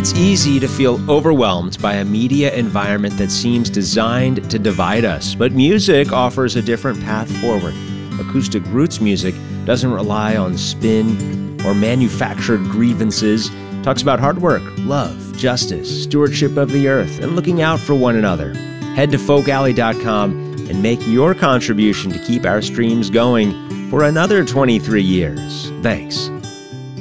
It's easy to feel overwhelmed by a media environment that seems designed to divide us, but music offers a different path forward. Acoustic roots music doesn't rely on spin or manufactured grievances. It talks about hard work, love, justice, stewardship of the earth, and looking out for one another. Head to folkalley.com and make your contribution to keep our streams going for another 23 years. Thanks.